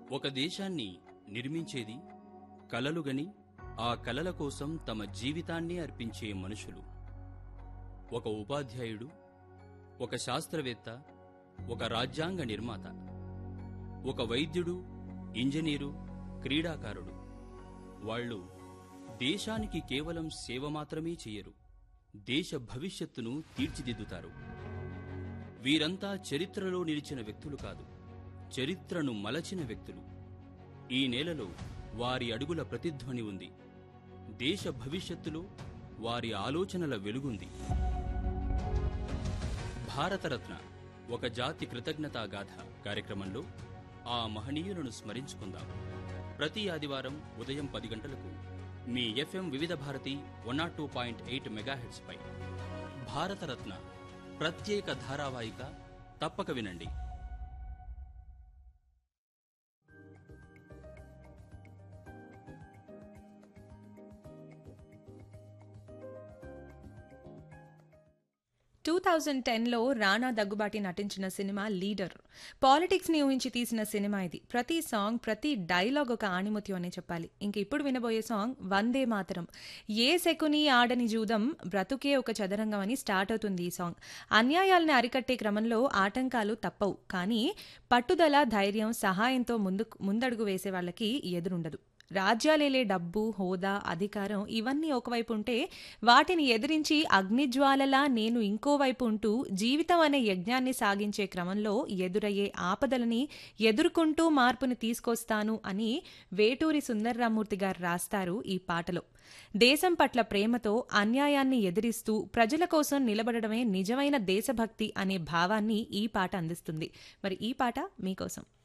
ఒక దేశాన్ని నిర్మించేది కలలుగని ఆ కలల కోసం తమ జీవితాన్ని అర్పించే మనుషులు. ఒక ఉపాధ్యాయుడు, ఒక శాస్త్రవేత్త, ఒక రాజ్యాంగ నిర్మాత, ఒక వైద్యుడు, ఇంజనీరు, క్రీడాకారుడు. వాళ్ళు దేశానికి కేవలం సేవ మాత్రమే చెయ్యరు, దేశ భవిష్యత్తును తీర్చిదిద్దుతారు. వీరంతా చరిత్రలో నిలిచిన వ్యక్తులు కాదు, చరిత్రను మలచిన వ్యక్తులు. ఈ నేలలో వారి అడుగుల ప్రతిధ్వని ఉంది, దేశ భవిష్యత్తులో వారి ఆలోచనల వెలుగుంది. భారతరత్న ఒక జాతి కృతజ్ఞతా గాథ కార్యక్రమంలో ఆ మహనీయులను స్మరించుకుందాం. ప్రతి ఆదివారం ఉదయం 10 గంటలకు మీ FM వివిధ భారతి 102.8 మెగాహెర్ట్జ్ పై భారతరత్న ప్రత్యేక ధారావాహిక తప్పక వినండి. టూ 2010లో రానా దగ్గుబాటి నటించిన సినిమా లీడర్. పాలిటిక్స్ ని ఊహించి తీసిన సినిమా ఇది. ప్రతి సాంగ్, ప్రతి డైలాగ్ ఒక ఆణిముత్యం అనే చెప్పాలి. ఇంక ఇప్పుడు వినబోయే సాంగ్ వందే మాతరం. ఏ శకుని ఆడని జూదం బ్రతుకే ఒక చదరంగం అని స్టార్ట్ అవుతుంది ఈ సాంగ్. అన్యాయాలను అరికట్టే క్రమంలో ఆటంకాలు తప్పవు, కానీ పట్టుదల, ధైర్యం, సహాయంతో ముందడుగు వేసే వాళ్ళకి ఎదురుండదు. రాజ్యాలేలే డబ్బు, హోదా, అధికారం ఇవన్నీ ఒకవైపు ఉంటే వాటిని ఎదిరించి అగ్నిజ్వాలలా నేను ఇంకోవైపు ఉంటూ జీవితం అనే యజ్ఞాన్ని సాగించే క్రమంలో ఎదురయ్యే ఆపదలని ఎదుర్కొంటూ మార్పుని తీసుకొస్తాను అని వేటూరి సుందర్రామూర్తి గారు రాస్తారు ఈ పాటలో. దేశం పట్ల ప్రేమతో అన్యాయాన్ని ఎదిరిస్తూ ప్రజల కోసం నిలబడడమే నిజమైన దేశభక్తి అనే భావాన్ని ఈ పాట అందిస్తుంది. మరి ఈ పాట మీకోసం.